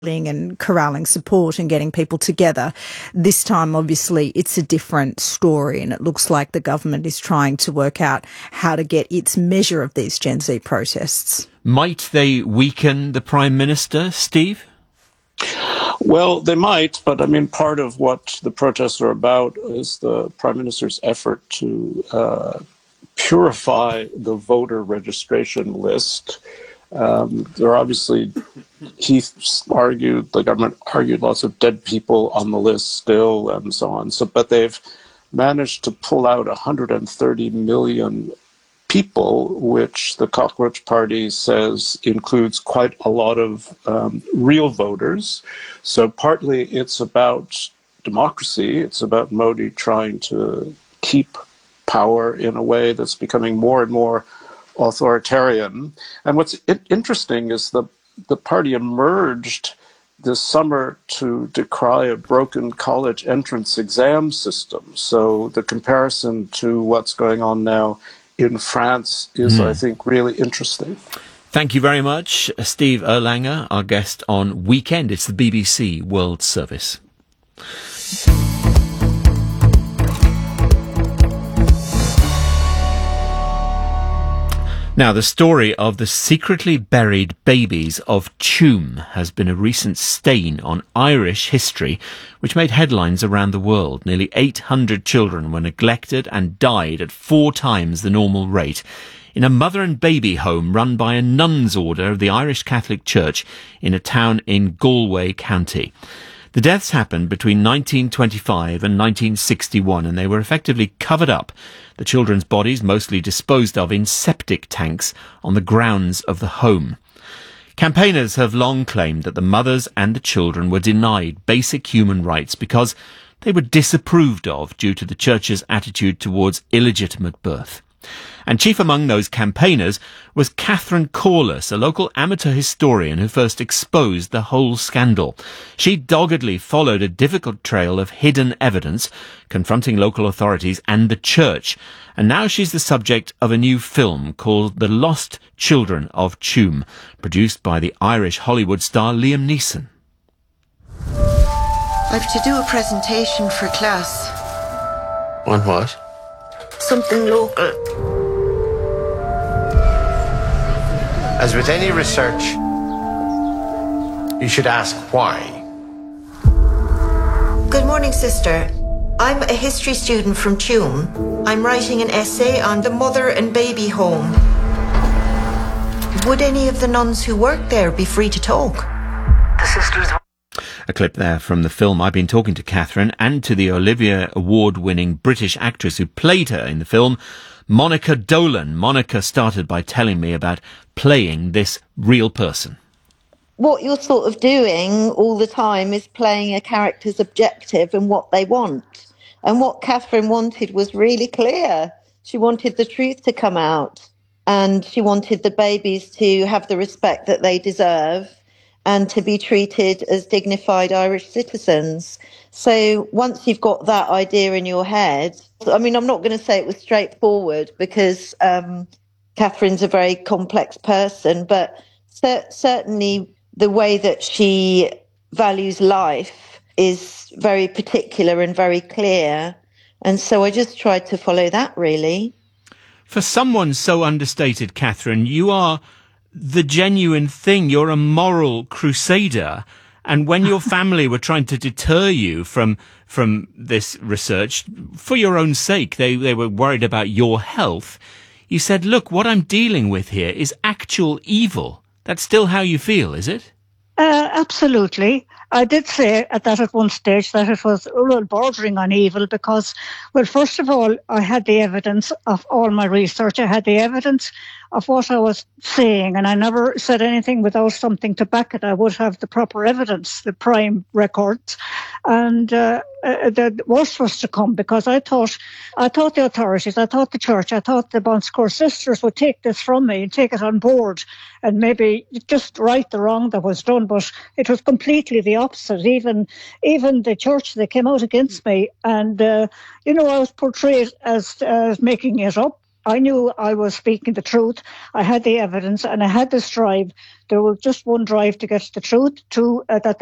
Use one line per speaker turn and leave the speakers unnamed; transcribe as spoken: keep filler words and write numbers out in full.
and corralling support and getting people together. This time, obviously, it's a different story, and it looks like the government is trying to work out how to get its measure of these Gen Z protests.
Might they weaken the Prime Minister, Steve?
Well, they might, but I mean, part of what the protests are about is the Prime Minister's effort to uh, purify the voter registration list. Um, there are obviously, he argued, the government argued lots of dead people on the list still and so on. So, but they've managed to pull out one hundred thirty million people, which the Cockroach Party says includes quite a lot of um, real voters. So partly it's about democracy. It's about Modi trying to keep power in a way that's becoming more and more authoritarian. And what's interesting is the the party emerged this summer to decry a broken college entrance exam system. So the comparison to what's going on now in France is, mm. I think, really interesting.
Thank you very much, Steve Erlanger, our guest on Weekend. It's the B B C World Service. Now, the story of the secretly buried babies of Tuam has been a recent stain on Irish history, which made headlines around the world. Nearly eight hundred children were neglected and died at four times the normal rate in a mother and baby home run by a nuns' order of the Irish Catholic Church in a town in Galway County. The deaths happened between nineteen twenty-five and nineteen sixty-one, and they were effectively covered up, the children's bodies mostly disposed of in septic tanks on the grounds of the home. Campaigners have long claimed that the mothers and the children were denied basic human rights because they were disapproved of due to the Church's attitude towards illegitimate birth. And chief among those campaigners was Catherine Corliss, a local amateur historian who first exposed the whole scandal. She doggedly followed a difficult trail of hidden evidence, confronting local authorities and the church. And now she's the subject of a new film called The Lost Children of Tuam, produced by the Irish Hollywood star Liam Neeson.
I've to do a presentation for class.
On what?
Something local.
As with any research, you should ask why.
Good morning, sister. I'm a history student from Tuam. I'm writing an essay on the mother and baby home. Would any of the nuns who work there be free to talk?
The sisters...
A clip there from the film. I've been talking to Catherine and to the Olivier Award-winning British actress who played her in the film, Monica Dolan. Monica started by telling me about playing this real person.
What you're sort of doing all the time is playing a character's objective and what they want. And what Catherine wanted was really clear. She wanted the truth to come out, and she wanted the babies to have the respect that they deserve and to be treated as dignified Irish citizens. So once you've got that idea in your head, I mean, I'm not going to say it was straightforward because um, Catherine's a very complex person, but cer- certainly the way that she values life is very particular and very clear. And so I just tried to follow that, really.
For someone so understated, Catherine, you are the genuine thing. You're a moral crusader. And when your family were trying to deter you from from this research, for your own sake, they, they were worried about your health, you said, look, what I'm dealing with here is actual evil. That's still how you feel, is it?
Uh, absolutely. I did say at that at one stage that it was well, bordering on evil because, well, first of all, I had the evidence of all my research. I had the evidence of what I was saying, and I never said anything without something to back it. I would have the proper evidence, the prime records, and uh, uh, the worst was to come because I thought, I thought the authorities, I thought the church, I thought the Bon Secours sisters would take this from me and take it on board and maybe just right the wrong that was done, but it was completely the opposite. Even, even the church, they came out against me, and uh, you know, I was portrayed as as making it up. I knew I was speaking the truth. I had the evidence and I had this drive. There was just one drive to get the truth, to uh, that the